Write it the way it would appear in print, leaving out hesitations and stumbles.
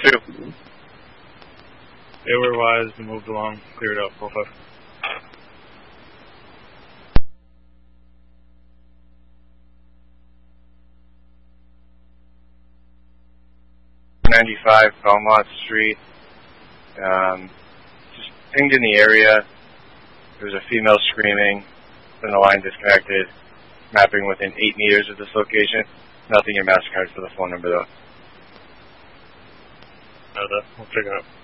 2. Airware-wise, we moved along, cleared up, 4-5. .95 Belmont Street. Just pinged in the area. There was a female screaming. Then the line disconnected. Mapping within 8 meters of this location. Nothing in MasterCard for the phone number though. We'll pick it up.